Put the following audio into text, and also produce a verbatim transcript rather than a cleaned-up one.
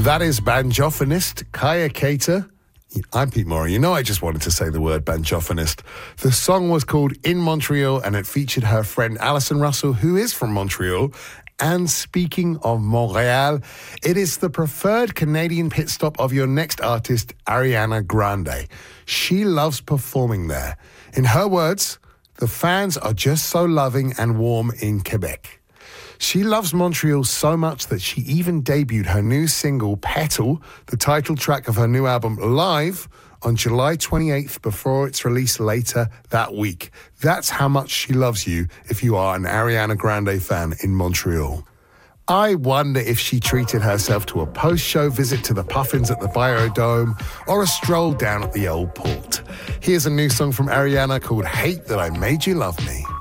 That is banjophonist Kaya Keita. I'm Pete Mori. You know I just wanted to say the word banjophonist. The song was called In Montreal, and it featured her friend Alison Russell, who is from Montreal. And speaking of Montreal, it is the preferred Canadian pit stop of your next artist, Ariana Grande. She loves performing there. In her words, the fans are just so loving and warm in Quebec. She loves Montreal so much that she even debuted her new single, Petal, the title track of her new album, live on July twenty-eighth before its release later that week. That's how much she loves you if you are an Ariana Grande fan in Montreal. I wonder if she treated herself to a post-show visit to the Puffins at the Biodome or a stroll down at the Old Port. Here's a new song from Ariana called Hate That I Made You Love Me.